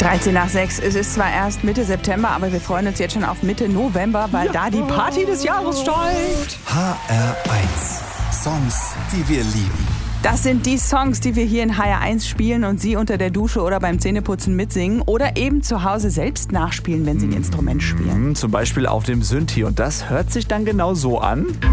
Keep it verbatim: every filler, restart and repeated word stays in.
dreizehn nach sechs. Es ist zwar erst Mitte September, aber wir freuen uns jetzt schon auf Mitte November, weil ja. da die Party des Jahres steigt. H R eins. Songs, die wir lieben. Das sind die Songs, die wir hier in H R eins spielen und Sie unter der Dusche oder beim Zähneputzen mitsingen oder eben zu Hause selbst nachspielen, wenn Sie ein Instrument spielen. Zum Beispiel auf dem Synthi. Und das hört sich dann genau so an.